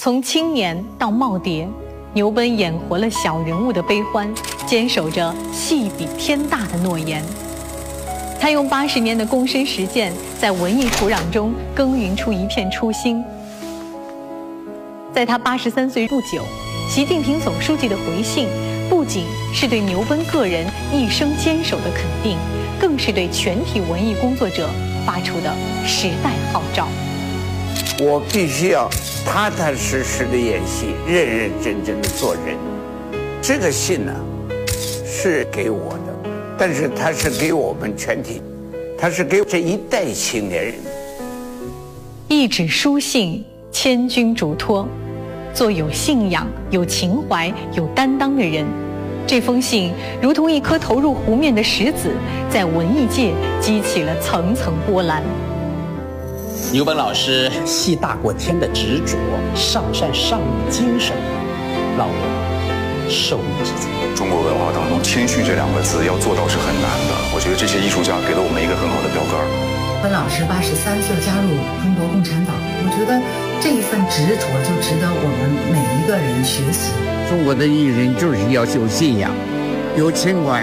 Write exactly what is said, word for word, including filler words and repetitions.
从青年到耄耋，牛奔演活了小人物的悲欢，坚守着戏比天大的诺言。他用八十年的躬身实践，在文艺土壤中耕耘出一片初心。在他八十三岁不久，习近平总书记的回信，不仅是对牛奔个人一生坚守的肯定，更是对全体文艺工作者发出的时代号召。 我必须要踏踏实实的演戏，认认真真的做人。这个信呢，是给我的，但是它是给我们全体，它是给这一代青年人。 一纸书信，千钧嘱托。做有信仰、有情怀、有担当的人。这封信如同一颗投入湖面的石子，在文艺界激起了层层波澜。 牛奔老师戏大过天的执着，上善上义精神，让我受益至此。 中国文化当中，谦虚这两个字要做到是很难的。我觉得这些艺术家给了我们一个很好的标杆。 奔老师八十三岁加入中国共产党，我觉得这一份执着就值得我们每一个人学习。 中国的艺人就是要有信仰，有情怀。